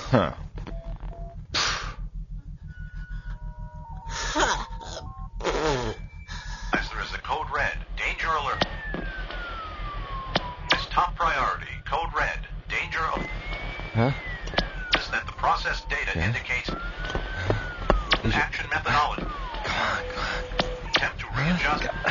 Huh. There is a code red. Danger alert. It's top priority. Code red. Danger alert. Huh? Is that the process data indicates action methodology. Come on. Attempt to readjust.